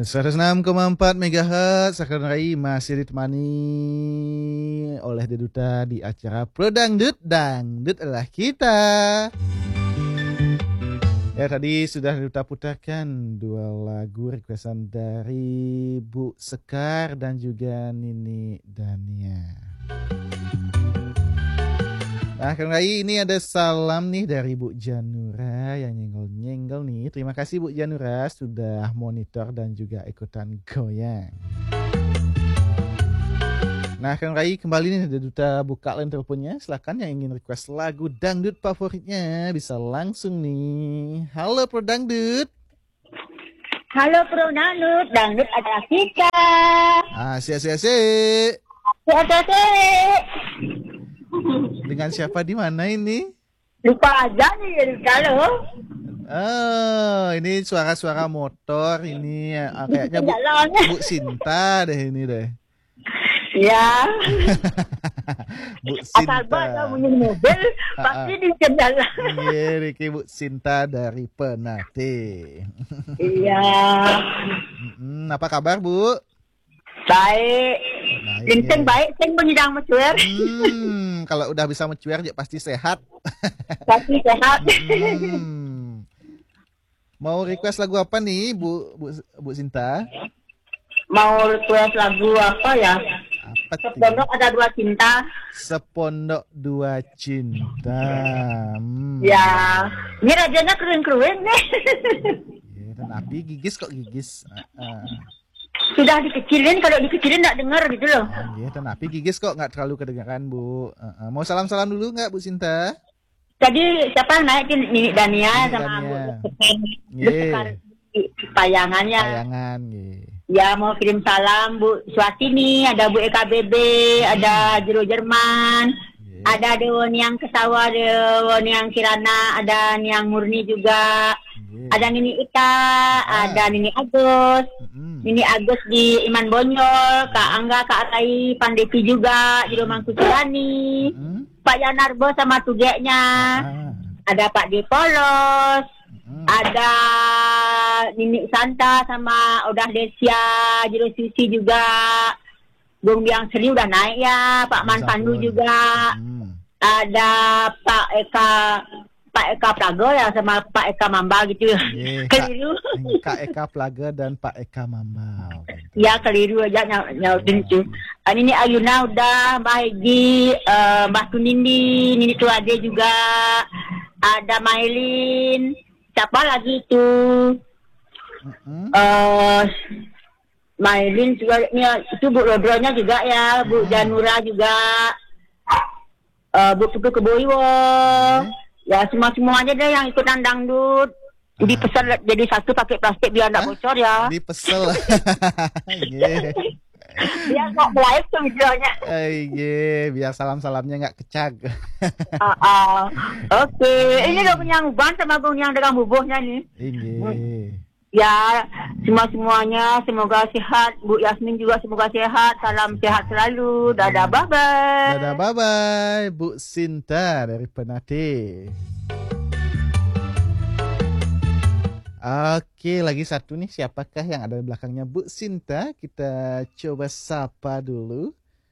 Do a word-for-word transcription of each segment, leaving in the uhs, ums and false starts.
seratus enam koma empat megahertz Sakarang Rai masih ditemani oleh Deduta di acara Pro Dangdut. Dangdut adalah kita. Ya, tadi sudah Deduta putarkan dua lagu requestan dari Bu Sekar dan juga Nini Dania. Nah, Kang Rai, ini ada salam nih dari Bu Janura yang nyenggol-nyenggol nih. Terima kasih Bu Janura sudah monitor dan juga ikutan goyang. Nah, Kang Rai, kembali nih ada Duta buka line teleponnya. Silakan yang ingin request lagu dangdut favoritnya bisa langsung nih. Halo Pro Dangdut. Halo Pro Dangdut, dangdut adalah kita. Ah, si-si-si. Si-si-si. Dengan siapa di mana ini? Lupa aja nih kalau. Oh, ini suara-suara motor ini uh, kayaknya Bu, Bu Sinta deh ini deh. Ya. Bu Sinta. Asal banyak bunyi mobil pasti di jendela. Iya, Riki Bu Sinta dari Penate. Iya. Hmm, apa kabar Bu? Baik. Genteng ya. Baik, sing menyidang mencuer. Hmm, kalau udah bisa mencuer ya pasti sehat. Pasti sehat. Hmm. Mau request lagu apa nih, Bu Bu, Bu Sinta? Mau request lagu apa ya? Apa Sepondok ada dua cinta. Sepondok dua cinta. Hmm. Ya, ini rajanya keren-keren nih. Ya, dan api gigis kok gigis. Uh, uh. Sudah dikecilin, kalau dikecilin nggak dengar gitu loh. Oh, iya, dan api gigis kok nggak terlalu kedengaran Bu. Uh, uh. Mau salam-salam dulu nggak Bu Sinta? Tadi siapa naikin Nini Dania Nini sama Bu yeah. Payangannya. Payangan, yeah. Ya mau kirim salam Bu Swatini, ada Bu E K B B, hmm. ada Jero Jerman, yeah. ada Dewa Niang Kesawa, Dewa Niang Kirana, ada Niang Murni juga. Ada Nini Ita, ah. ada Nini Agus, mm-hmm. Nini Agus di Iman Bonyol, Kak Angga, Kak Rai, Pandeti juga di Rumah Kucurani, mm-hmm. Pak Yanarbo sama tugeknya, ah. ada Pak Dipolos, mm-hmm. ada Nini Santa sama Odah Desia, Jero Susi juga, Bung Biang Seri udah naik ya, Pak Man Pandu juga, mm. ada Pak Eka. Pak Eka Plaga ya sama Pak Eka Mamba gitu. Yeah, keliru. Kak Eka Plaga dan Pak Eka Mamba. Ya keliru aja nyautin itu. Ini Ayuna udah, Mbak Hegi, uh, Mbak Tunindi, Nini Tuade juga, ada Mailin, siapa lagi itu? Mm-hmm. Uh, Mailin juga, itu Bu Rodronya juga ya, Bu Janura juga, uh, Bu Putu Keboiwo. Mm-hmm. Ya semua-semuanya deh yang ikutan dangdut. Jadi ah. pesan jadi satu pakai plastik biar enggak bocor ya. Di pesel. yeah. Biar enggak live tuh videonya. Iya, biar salam-salamnya enggak kecag. uh, uh. Oke, okay. Ini udah punya uban sama Bung yang dengan bubuhnya nih. Iya. Ya, semua-semuanya semoga sehat. Bu Yasmin juga semoga sehat. Salam sehat selalu. Dadah, bye-bye. Dadah, bye-bye. Bu Sinta dari Penate. Oke, lagi satu nih. Siapakah yang ada di belakangnya Bu Sinta? Kita coba sapa dulu.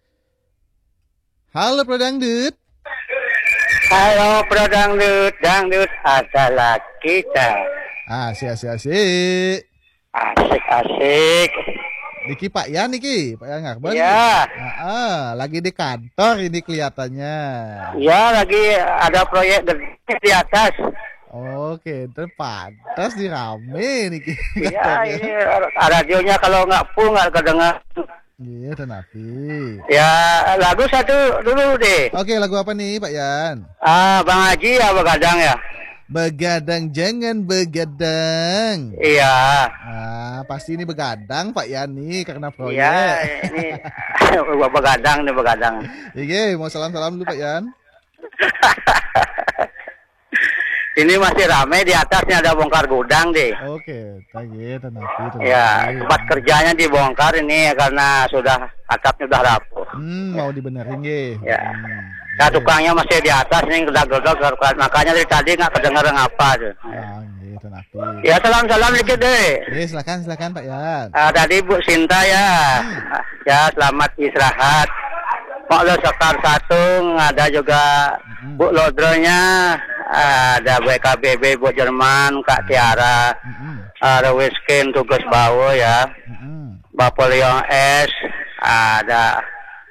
Halo Pro Dangdut. Halo Pro Dangdut. Dangdut adalah kita. Asik, asik, asik. Asik, asik. Niki Pak Yan, Niki. Pak Yan Ngarbon. Ya. Ah, ah, lagi di kantor ini kelihatannya. Ya, lagi ada proyek di atas. Oke, terpantas di rame Niki. Iya, ini radionya kalau nggak full nggak kedengar. Iya, tenapi. Ya, lagu satu dulu deh. Oke, lagu apa nih Pak Yan? Ah, Bang Haji ya begadang ya. Begadang jangan begadang. Iya. Ah, pasti ini begadang Pak Yani karena proyek. Iya, ini begadang nih begadang. Iya, mau salam-salam dulu Pak Yan. Ini masih ramai di atasnya ada bongkar gudang deh. Oke, tadi tenapi. Ya, tempat kerjanya dibongkar ini karena sudah atapnya sudah rapuh. Hmm, mau dibenerin ya. Ya. Hmm. Nah, tukangnya masih di atas nih, gedak-gedak, makanya dari tadi nggak kedengar ngapa tuh. Ah, iya, Tan Apip. Ya salam-salam dikit deh. Oke, silakan silakan Pak Yan. Ah, tadi Bu Sinta ya, Ah, ya selamat istirahat. Pak Lo Sekar Satung, ada juga Mm-mm. Bu Lodronya, ada Bu E K B B, Bu Jerman, Kak Tiara, Mm-mm. ada Wiskin tugas bawa ya, Mm-mm. Bapak Leong S, ada.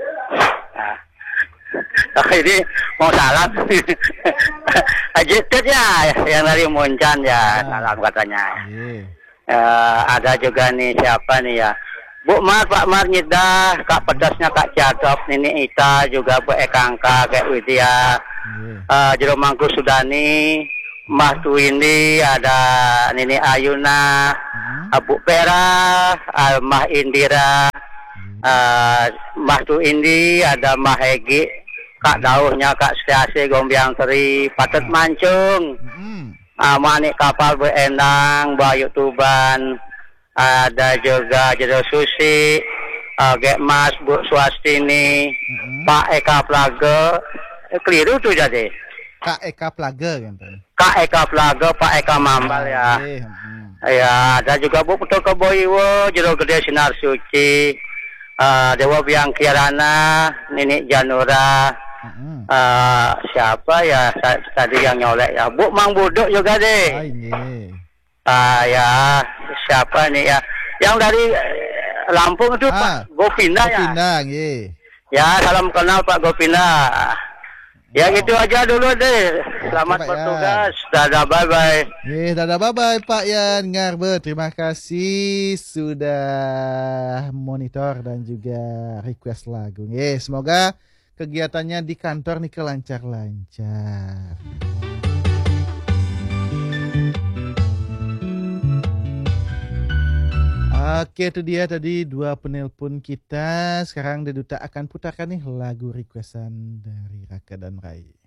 Nah, ini mau salam. Ajitet ya, yang dari Muncan ya, salam katanya. Iya. Eh, ada juga nih siapa nih ya, Bu Mar, Pak Mar Nyidah, Kak Pedasnya Kak Jadop, Nini Ita, juga Bu Ekangka, Kak Widya, Iya. uh, Jero Mangku Sudani, Mbah Tuwindi, ada Nini Ayuna, Mm-mm. uh, Bu Pera, uh, Mbah Indira, uh, Mbah Tuwindi, ada Mbah Hegi, Kak Dauhnya Kak Setiasi, Gombiang Teri, Patet Mancung, Mm-mm. uh, Manik Kapal Bu Endang, Bayu Tuban, ada juga Jero Susi, uh, Gek Mas, Bu Swastini, Mm-mm. Pak Eka Plage, eh, keliru tuh jadi. Kak Eka Plage kan Tan. Kak Eka Plage, Pak Eka Mambal ya. Iya. Mm. Ya, ada juga Bu Putu Keboiwo, Jero Gede Sinar Suci, uh, Dewa Biang Kirana, Nini Janura, Mm-mm. uh, siapa ya sa- tadi yang nyolek ya, Bu Mang Buduk juga Ah, deh. ini. Ah ya, siapa nih ya? Yang dari eh, Lampung itu Ah, Pak Gopinda ya. Pindang, iya. Ya, salam kenal Pak Gopinda. Ya gitu aja dulu deh. Selamat Oke, Pak bertugas. Dadah, bye-bye. Ye, dadah bye-bye Pak Yan Ngarbe. Terima kasih sudah monitor dan juga request lagu. Ye, semoga kegiatannya di kantor nih kelancar-lancar. Oke, itu dia tadi dua penelpon kita. Sekarang Deduta akan putarkan nih lagu requestan dari Raka dan Rai.